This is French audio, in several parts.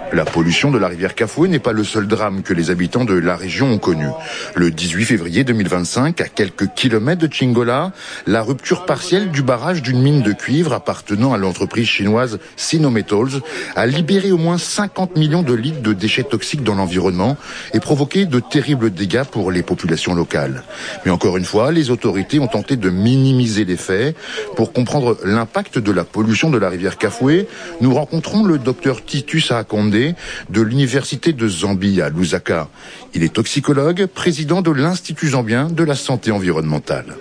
La pollution de la rivière Kafoué n'est pas le seul drame que les habitants de la région ont connu. Le 18 février 2025, à quelques kilomètres de Chingola, la rupture partielle du barrage d'une mine de cuivre appartenant à l'entreprise chinoise Sinometals a libéré au moins 50 millions de litres de déchets toxiques dans l'environnement et provoqué de terribles dégâts pour les populations locales. Mais encore une fois, les autorités ont tenté de minimiser les faits. Pour comprendre l'impact de la pollution de la rivière Kafoué, nous rencontrons le docteur Titus Akonde de l'université de Zambie à Lusaka. Il est toxicologue, président de l'Institut zambien de la santé environnementale.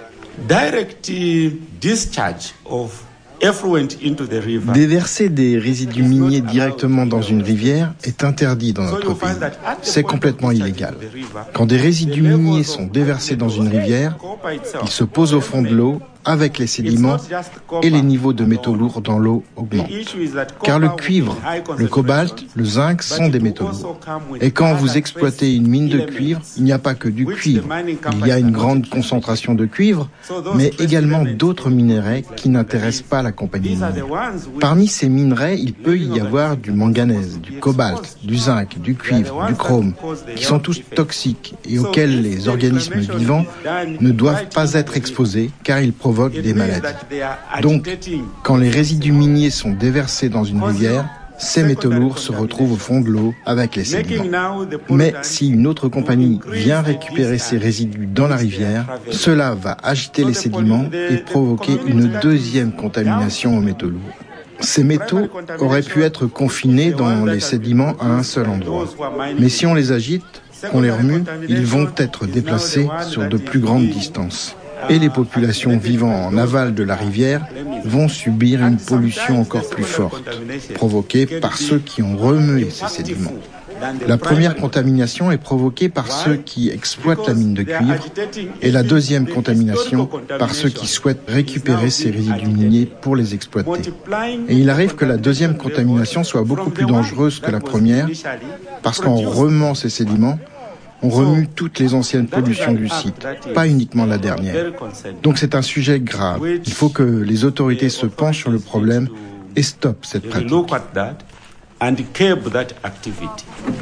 Déverser des résidus miniers directement dans une rivière est interdit dans notre pays. C'est complètement illégal. Quand des résidus miniers sont déversés dans une rivière, ils se posent au fond de l'eau avec les sédiments et les niveaux de métaux lourds dans l'eau augmentent. Car le cuivre, le cobalt, le zinc sont des métaux lourds. Et quand vous exploitez une mine de cuivre, il n'y a pas que du cuivre. Il y a une grande concentration de cuivre, mais également d'autres minerais qui n'intéressent pas la compagnie minière. Parmi ces minerais, il peut y avoir du manganèse, du cobalt, du zinc, du cuivre, du chrome, qui sont tous toxiques et auxquels les organismes vivants ne doivent pas être exposés car ils provoquent des maladies. Donc, quand les résidus miniers sont déversés dans une rivière, ces métaux lourds se retrouvent au fond de l'eau avec les sédiments. Mais si une autre compagnie vient récupérer ces résidus dans la rivière, cela va agiter les sédiments et provoquer une deuxième contamination aux métaux lourds. Ces métaux auraient pu être confinés dans les sédiments à un seul endroit. Mais si on les agite, qu'on les remue, ils vont être déplacés sur de plus grandes distances. Et les populations vivant en aval de la rivière vont subir une pollution encore plus forte, provoquée par ceux qui ont remué ces sédiments. La première contamination est provoquée par ceux qui exploitent la mine de cuivre et la deuxième contamination par ceux qui souhaitent récupérer ces résidus miniers pour les exploiter. Et il arrive que la deuxième contamination soit beaucoup plus dangereuse que la première parce qu'en remuant ces sédiments, on remue toutes les anciennes pollutions du site, pas uniquement la dernière. Donc c'est un sujet grave. Il faut que les autorités se penchent sur le problème et stoppent cette pratique.